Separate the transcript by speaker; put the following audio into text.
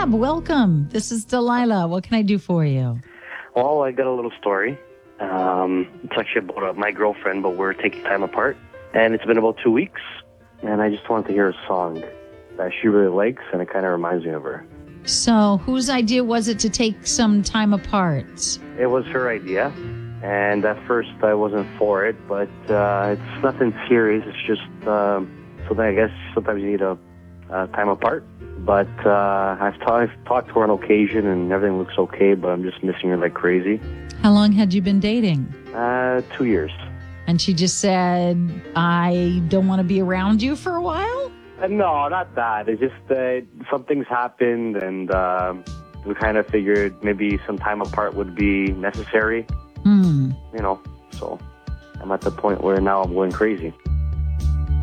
Speaker 1: Gab, welcome. This is Delilah. What can I do for you?
Speaker 2: Well, I got a little story. It's actually about my girlfriend, but we're taking time apart. And it's been about 2 weeks, and I just wanted to hear a song that she really likes, and it kind of reminds me of her.
Speaker 1: So, whose idea was it to take some time apart?
Speaker 2: It was her idea, and at first I wasn't for it, but it's nothing serious. It's just something I guess sometimes you need a time apart. But I've talked to her on occasion, and everything looks okay, but I'm just missing her like crazy.
Speaker 1: How long had you been dating?
Speaker 2: 2 years.
Speaker 1: And she just said, I don't want to be around you for a while?
Speaker 2: No, not that. It's just some things happened, and we kind of figured maybe some time apart would be necessary. You know, so I'm at the point where now I'm going crazy.